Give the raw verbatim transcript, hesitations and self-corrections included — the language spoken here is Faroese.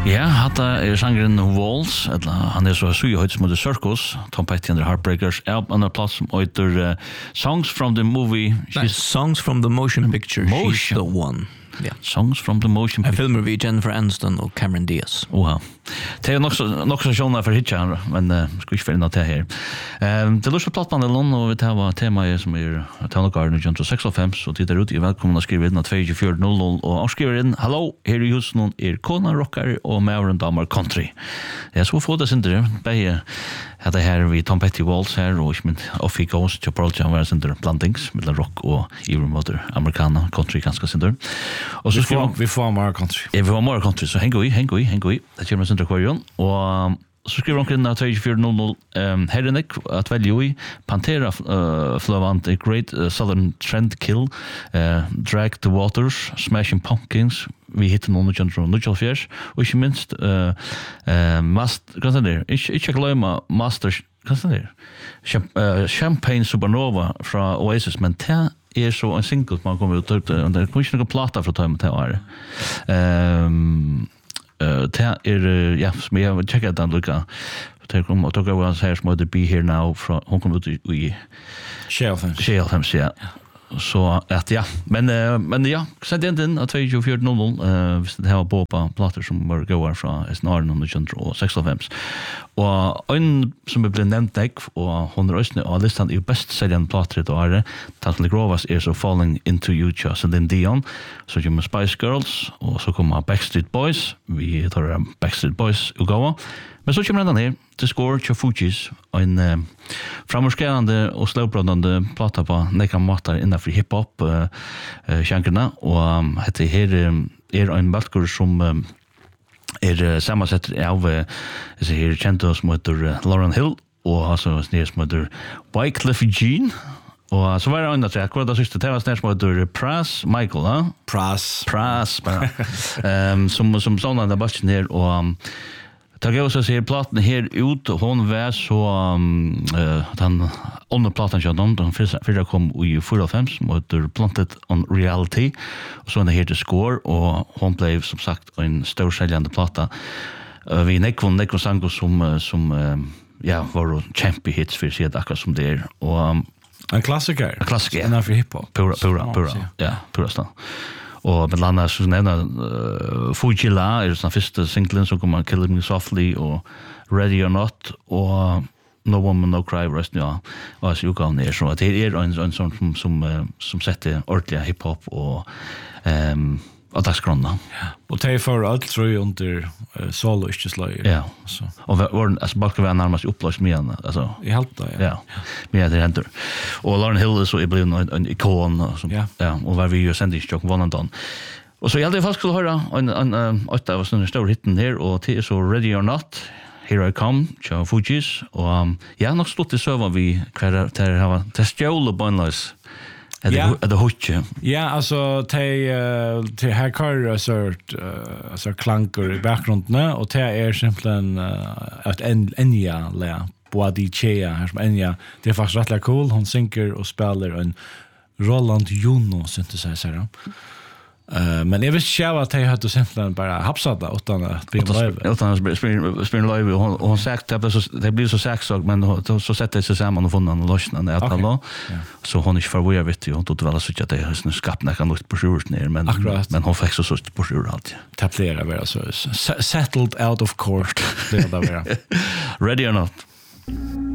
Ja, hatta er sangren Walls, eller han er så suja høyt som The Circus, Tom Petty and the Heartbreakers, er på andre plass som heter uh, Songs from the Movie. Nej, Songs from the Motion Picture, Motion. She's the One. Ja. Songs from the Motion En Picture. filmer vi Jennifer Aniston og Cameron Diaz. Oha. Det er nok så, nok så sjåna for hitja, men uh, skal ikke finne det her. Um, det er lurt på plattpanelen, og vi tar temaet som er Tøvnegarden i seksoghalvfems, og tid der ute er velkommen å skrive inn av to fire null null, og avskriver inn, hallo, her i huset noen er Kona Rockar og Mauren Damar Country. Ja, så få det sindre, begge hadde her vi Tom Petty Walls her, og ikke mynd Off He Goes, til Pearl Jam var sindre blandings, mellom rock og ivermåter amerikana, country ganske sindre. Og så vi skriver får, vi får mer country. Ja, vi får mer country, så heng i, heng i, heng i. Det kommer sindre kvarjon, og um, så skriver omkring av to fire null null um, Herrenik at velge i Pantera uh, Flavant, A Great uh, Southern Trend Kill, uh, Drag the Waters, Smashing Pumpkins, vi hittar noen nittonhundranittiofjørs, og ikke minst uh, uh, Master, hva er det der? Ikke, ikke glemme Master, hva er det der? Champ, uh, Champagne Supernova fra Oasis, men det er så en single man kommer ut, og det kommer ikke noen plata fra tøymet til å være. Um, Uh, det er, uh, ja, som jeg har tjekket den lukka. Det kom og tok over hans her som heter Be Here Now, fra, hun kom ut i, i Shelfhems, ja. Så at ja, men, uh, men ja, send inn den av to fire null null, uh, hvis det her var på plater som var gåer fra snaren og seksoghalvfems. Og en som er blitt nevnt deg, og hun er også av listan i bestselgende plater i året, den som ligger overast er så Falling Into You, Celine Dion, så kommer Spice Girls, og så kommer Backstreet Boys, vi tar Backstreet Boys utgave, men så kommer den her, til Score til Fugees, en uh, framorskerende og slowbrødende plata på nekka måter innenfor hiphop uh, uh, sjankrene, og um, dette her um, er en balkur som um, er uh, sammensetter av uh, her kjente som heter uh, Lauryn Hill, og altså snir som heter Wycliffe Jean, og så var det andre trekk, hva er det siste? Det var snir som heter Pras Michael, ha? Pras. Pras, bare. um, som, som sånn er det bare her, og um, det gav oss her platen her ut, og hun var så um, uh, den andre platen kjønner, den første kom i fyrtiofem, som heter Planted on Reality, og så er det her til Score, og hun ble som sagt en stor seljende plata. Uh, vi nekvån, nekvån sanger som, uh, som uh, ja, var kjempehits for å si det akkurat som det er, og um, en klassiker. En klassiker, ja. Innenfor hiphop. Pura, pura, pura, ja, pura stand. Og med landa så nevner uh, Fujila er den første singlen som kommer Killing Me Softly og Ready or Not og No Woman No Cry resten ja og så utgaven er så det er en en sånn som som som setter ordentlig hiphop og ehm um, och dagsgrunna. Ja. Och det är för allt tror jag under uh, solo inte slöjer. Ja. Så. Och var alltså bara var närmast upplöst med igen alltså. I helt det. Ja. Ja. Men det händer. Och Lauryn Hill är så är blivit en, en ikon som ja. Ja, och var vi ju sände ju också vanligt. Och så jag hade faktiskt skulle höra en en åtta av såna stora hitten här och det är så Ready or Not. Here I Come, Joe Fugees och um, ja, nog stått i söva vi kvar där har det stjål och bonless. Är det är det hotje? Ja, alltså te te här kör sort alltså klankor i bakgrunden och det är simpelthen att en Enya lä Body Chea här som Enya. Det är faktiskt rätt cool. Hon synker och spelar en Roland Juno synthesizer. Uh, men jag visste själv att jag hade simpelthen bara hapsat det utan att bli live. Utan att spela live och hon sagt att det blir så sexigt men så sätter sig samman och funna och lossna att då. Så hon är för vad jag vet ju hon tog väl så att det är skapna kan nog på sjurt ner men akkurat. Men hon fick så så på sjurt allt. Tappera vara så settled out of court det där vara. Ready or Not.